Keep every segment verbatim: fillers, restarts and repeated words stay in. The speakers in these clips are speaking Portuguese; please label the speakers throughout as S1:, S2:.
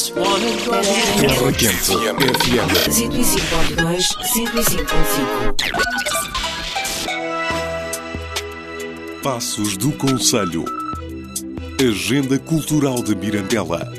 S1: Terra Quente F M
S2: cento e cinco ponto dois, cento e cinco ponto cinco.
S1: Passos do Conselho. Agenda Cultural de Mirandela.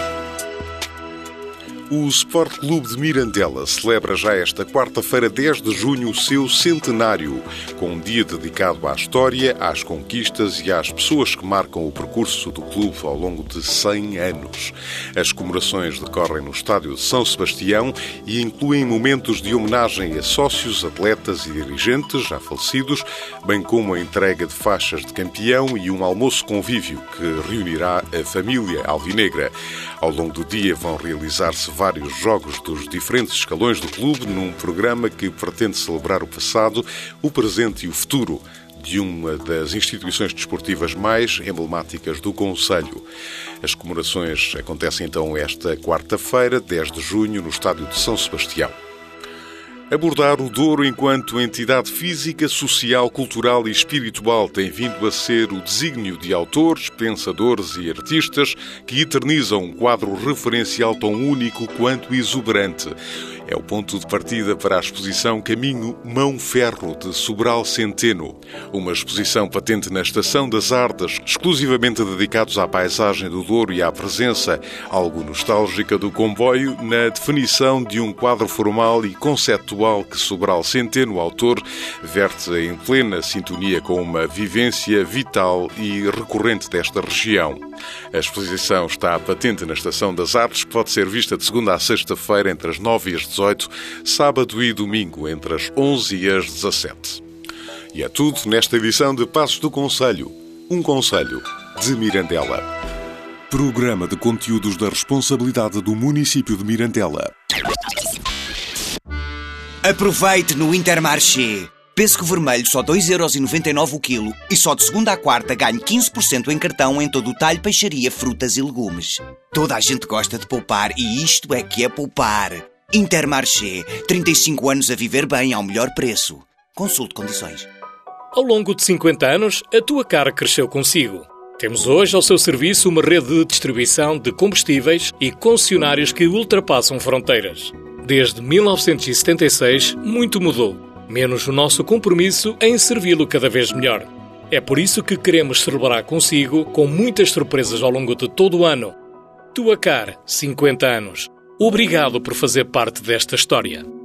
S1: O Sport Clube de Mirandela celebra já esta quarta-feira, dez de junho, o seu centenário, com um dia dedicado à história, às conquistas e às pessoas que marcam o percurso do clube ao longo de cem anos. As comemorações decorrem no estádio de São Sebastião e incluem momentos de homenagem a sócios, atletas e dirigentes já falecidos, bem como a entrega de faixas de campeão e um almoço convívio que reunirá a família alvinegra. Ao longo do dia vão realizar-se vários jogos dos diferentes escalões do clube num programa que pretende celebrar o passado, o presente e o futuro de uma das instituições desportivas mais emblemáticas do concelho. As comemorações acontecem então esta quarta-feira, dez de junho, no estádio de São Sebastião. Abordar o Douro enquanto entidade física, social, cultural e espiritual tem vindo a ser o desígnio de autores, pensadores e artistas que eternizam um quadro referencial tão único quanto exuberante. É o ponto de partida para a exposição Caminho Mão Ferro de Sobral Centeno. Uma exposição patente na Estação das Artes, exclusivamente dedicados à paisagem do Douro e à presença, algo nostálgica do comboio, na definição de um quadro formal e conceptual que Sobral Centeno, autor, verte em plena sintonia com uma vivência vital e recorrente desta região. A exposição está patente na Estação das Artes, que pode ser vista de segunda a sexta-feira entre as nove e as dezoito, sábado e domingo entre as onze e as dezassete. E é tudo nesta edição de Passos do Concelho, um concelho de Mirandela. Programa de conteúdos da responsabilidade do município de Mirandela.
S3: Aproveite no Intermarché. Pêssego vermelho só dois euros e noventa e nove o quilo e só de segunda à quarta ganhe quinze por cento em cartão em todo o talho, peixaria, frutas e legumes. Toda a gente gosta de poupar e isto é que é poupar. Intermarché. trinta e cinco anos a viver bem ao melhor preço. Consulte condições.
S4: Ao longo de cinquenta anos, a tua cara cresceu consigo. Temos hoje ao seu serviço uma rede de distribuição de combustíveis e concessionários que ultrapassam fronteiras. Desde mil novecentos e setenta e seis, muito mudou. Menos o nosso compromisso em servi-lo cada vez melhor. É por isso que queremos celebrar consigo com muitas surpresas ao longo de todo o ano. Tua Car, cinquenta anos. Obrigado por fazer parte desta história.